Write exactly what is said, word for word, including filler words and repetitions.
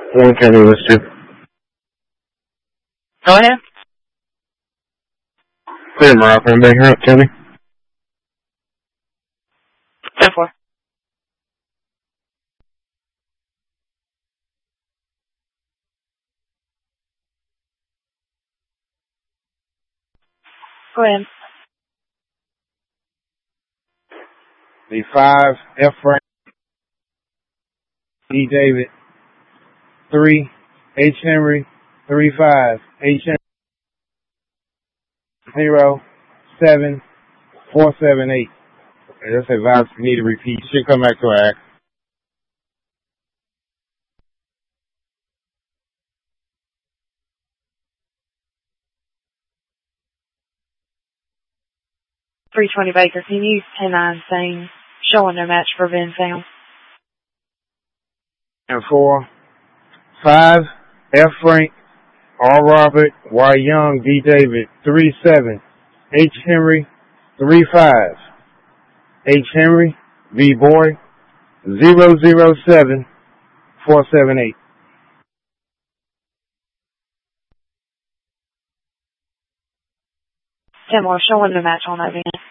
One County was two. Go ahead. Clear Morocco and Baker Hunt County. ten four. Go ahead. The five, F. Frank, D. David, three, H. Henry, three, five, H. Henry, zero, seven, four, seven, eight. Okay, that's advice you need to repeat. Should come back to act. three twenty Baker. Can you use ten nine saying showing no match for Ben Sound? And four, five, F. Frank, R. Robert, Y. Young, D. David, three, seven, H. Henry, three, five, H. Henry, V. Boy, zero, zero, seven, four, seven, eight. ten more. Showing no match on that van.